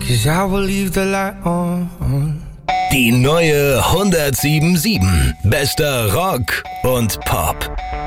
'cause I will leave the light on. Die neue 107.7. Bester Rock und Pop.